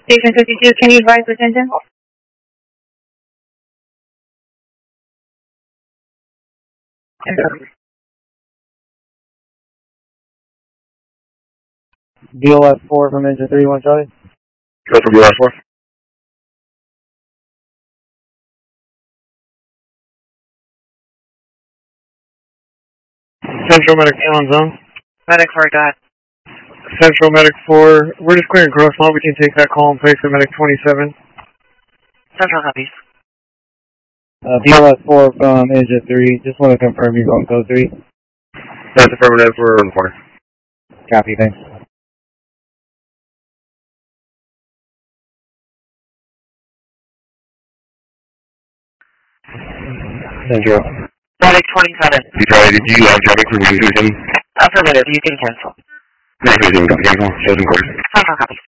Station 52, can you advise attention? BOS 4 from engine 31 Charlie. Go from BOS 4. Central Medic 4 on zone. Medic 4, got. Central Medic 4, we're just clearing gross lot. We can take that call and place at Medic 27. Central copies. BOS 4 from engine 3. Just want to confirm you're going code 3. That's affirmative. We're on the corner. Copy, thanks. Central. Medic 27. Charlie, did you have traffic for me? Affirmative, you can cancel. Cancel. Shows in quarters. Central copies.